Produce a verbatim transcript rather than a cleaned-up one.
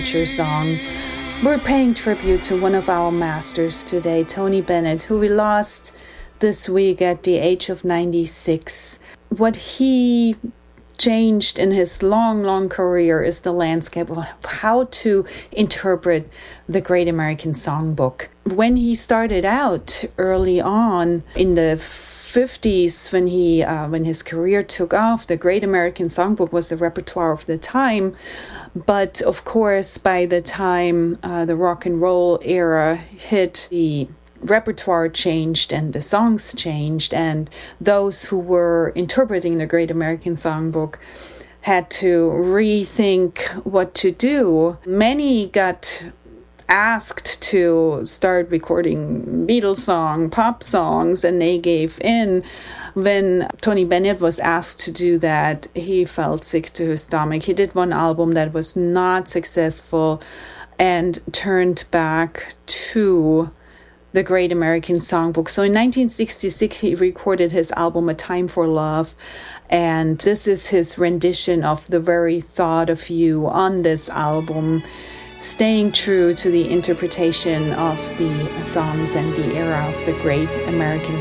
song. We're paying tribute to one of our masters today, Tony Bennett, who we lost this week at the age of ninety-six. What he changed in his long, long career is the landscape of how to interpret the Great American Songbook. When he started out early on in the fifties, when he uh, when his career took off, the Great American Songbook was the repertoire of the time. But of course, by the time uh, the rock and roll era hit, the repertoire changed and the songs changed, and those who were interpreting the Great American Songbook had to rethink what to do. Many got asked to start recording Beatles songs, pop songs, and they gave in. When Tony Bennett was asked to do that, he felt sick to his stomach. He did one album that was not successful and turned back to the Great American Songbook. So in nineteen sixty-six, he recorded his album A Time for Love, and this is his rendition of The Very Thought of You on this album, staying true to the interpretation of the songs and the era of the Great American